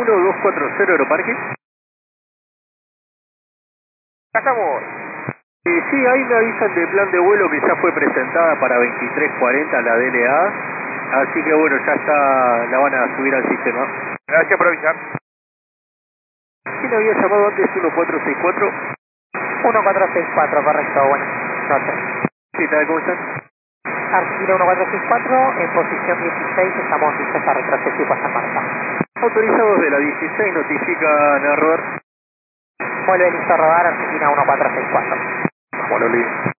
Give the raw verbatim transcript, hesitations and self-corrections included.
uno dos cuatro cero Aeroparque. Acá estamos. Eh, sí, ahí me avisan de plan de vuelo que ya fue presentada para veintitrés cuarenta la D L A. Así que bueno, ya está, la van a subir al sistema. Gracias por avisar. ¿Quién había llamado antes? uno cuatro seis cuatro. uno cuatro seis cuatro, correcto, bueno. Noche. ¿Qué tal? ¿Cómo están? Argentina uno cuatro seis cuatro, en posición dieciséis, estamos listos a retroceder tipo San Marta. Autorizados de la dieciséis, notifican a rodar. Vuelve listo a rodar, Argentina uno cuatro seis cuatro. Bueno, listo.